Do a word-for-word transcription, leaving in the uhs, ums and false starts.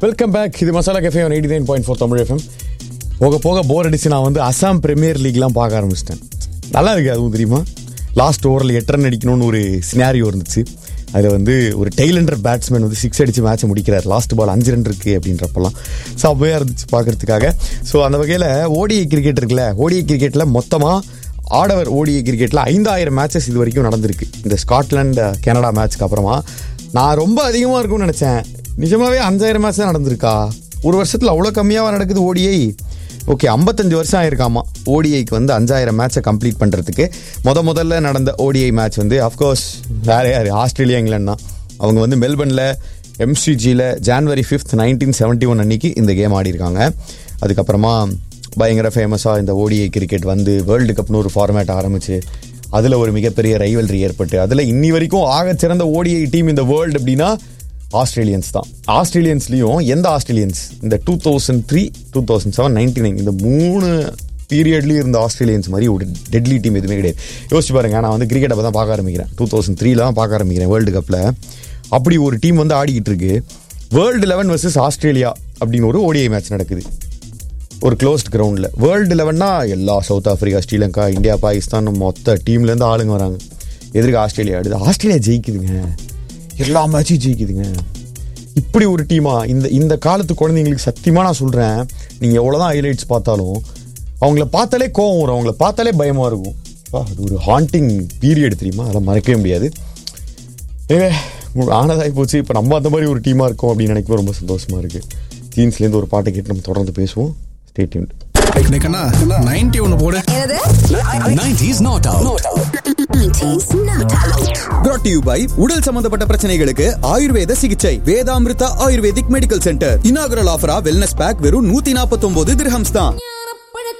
Welcome back. இது masala cafe one eighty nine point four Tamil FM. போக போக போர் அடிச்சு நான் வந்து அசாம் பிரீமியர் லீக்லாம் பார்க்க ஆரம்பிச்சிட்டேன். நல்லா இருக்கு. அதுவும் தெரியுமா, லாஸ்ட் ஓவரில் எட்டு ரன் அடிக்கணும்னு ஒரு சினாரியோ இருந்துச்சு. அதில் வந்து ஒரு டெய்லண்டர் பேட்ஸ்மேன் வந்து சிக்ஸ் அடித்து மேட்சை முடிக்கிறார். லாஸ்ட் பால் அஞ்சு ரன் இருக்குது அப்படின்றப்பெல்லாம் ஸோ அப்போயே இருந்துச்சு பார்க்குறதுக்காக. ஸோ அந்த வகையில் ஓடிஐ கிரிக்கெட் இருக்குல்ல, ஓடிஐ கிரிக்கெட்டில் மொத்தமாக ஆடவர் ஓடிஐ கிரிக்கெட்டில் ஐந்தாயிரம் மேட்சஸ் இது வரைக்கும் நடந்திருக்கு. இந்த ஸ்காட்லாந்து கனடா மேட்ச்க்கு அப்புறமா நான் ரொம்ப அதிகமாக இருக்கும்னு நினச்சேன். நிஜமாவே அஞ்சாயிரம் மேட்ச் தான் நடந்திருக்கா? ஒரு வருஷத்தில் அவ்வளோ கம்மியாக நடக்குது ஓடிஐ. ஓகே, ஐம்பத்தஞ்சு வருஷம் ஆயிருக்காமா ஓடிஐக்கு வந்து அஞ்சாயிரம் மேட்சை கம்ப்ளீட் பண்ணுறதுக்கு. முத முதல்ல நடந்த ஓடிஐ மேட்ச் வந்து அஃப்கோர்ஸ் வேற யார், ஆஸ்திரேலியா இங்கிலாந்து தான். அவங்க வந்து மெல்பர்னில் எம்சிஜியில் January fifth nineteen seventy one அன்னைக்கு இந்த கேம் ஆடி இருக்காங்க. அதுக்கப்புறமா பயங்கர ஃபேமஸாக இந்த ஓடிஐ கிரிக்கெட் வந்து வேர்ல்டு கப்னு ஒரு ஃபார்மேட் ஆரம்பிச்சு அதில் ஒரு மிகப்பெரிய ரைவல்ரி ஏற்பட்டு அதில் இன்னி வரைக்கும் ஆக சிறந்த ஓடிஐ டீம் இந்த வேர்ல்டு அப்படின்னா ஆஸ்திரேலியன்ஸ் தான். ஆஸ்திரேலியன்ஸ்லையும் எந்த ஆஸ்திரேலியன்ஸ் இந்த two thousand three two thousand seven ninety nine இந்த மூணு பீரியட்லேயும் இருந்த ஆஸ்திரேலியன்ஸ் மாதிரி ஒரு டெட்லி டீம் எதுவுமே கிடையாது. யோசிச்சு பாருங்க, நான் வந்து கிரிக்கெட்டை தான் பார்க்க ஆரம்பிக்கிறேன். டூ தௌசண்ட் த்ரீல தான் பார்க்க ஆரம்பிக்கிறேன் வேர்ல்டு கப்பில். அப்படி ஒரு டீம் வந்து ஆடிக்கிட்டு இருக்கு. வேர்ல்டு லெவன் வர்சஸ் ஆஸ்திரேலியா அப்படின்னு ஒரு ஓடிஐ மேட்ச் நடக்குது ஒரு க்ளோஸ்ட் கிரவுண்டில். வேர்ல்டு லெவன்னா எல்லா south Africa, Sri Lanka, India, Pakistan மொத்த டீம்லேருந்து ஆளுங்க வராங்க. எதிர்க்க ஆஸ்திரேலியா ஆடுது. ஆஸ்திரேலியா ஜெயிக்குதுங்க, எல்லா மேட்சும் ஜெயிக்குதுங்க. இப்படி ஒரு டீமா இந்த இந்த காலத்து குழந்தைங்களுக்கு சத்தியமாக நான் சொல்கிறேன், நீங்கள் எவ்வளோதான் ஹைலைட்ஸ் பார்த்தாலும் அவங்கள பார்த்தாலே கோவம் வரும், அவங்கள பார்த்தாலே பயமாக இருக்கும். அது ஒரு ஹாண்டிங் பீரியட் தெரியுமா, அதெல்லாம் மறக்கவே முடியாது. ஏ ஆனதாகி போச்சு. இப்போ நம்ம அந்த மாதிரி ஒரு டீமாக இருக்கோம் அப்படின்னு நினைக்கும் ரொம்ப சந்தோஷமாக இருக்குது. ஜீன்ஸ்லேருந்து ஒரு பாட்டை கேட்டு நம்ம தொடர்ந்து பேசுவோம். Stay tuned. நைன்டி ஒன்னு போடு. Nineties not out. Brought to you by உடல் சம்பந்தப்பட்ட பிரச்சனைகளுக்கு ஆயுர்வேத சிகிச்சை Vedamrutha ayurvedic medical centre. Inaugural ஆஃபரா wellness back வெறும் நூத்தி நாற்பத்தி ஒன்பது திர்ஹம்ஸ் தான்.